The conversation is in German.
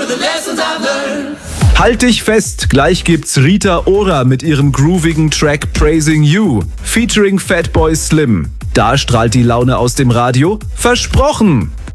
Halt dich fest, gleich gibt's Rita Ora mit ihrem groovigen Track Praising You, featuring Fatboy Slim. Da strahlt die Laune aus dem Radio. Versprochen!